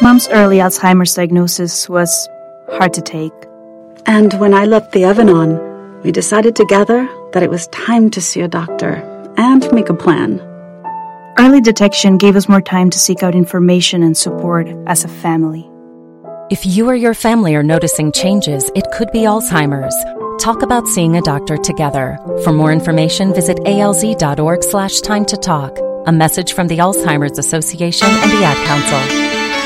Mom's early Alzheimer's diagnosis was hard to take. And when I left the oven on, we decided together that it was time to see a doctor and make a plan. Early detection gave us more time to seek out information and support as a family. If you or your family are noticing changes, it could be Alzheimer's. Talk about seeing a doctor together. For more information, visit alz.org/time to talk. A message from the Alzheimer's Association and the Ad Council.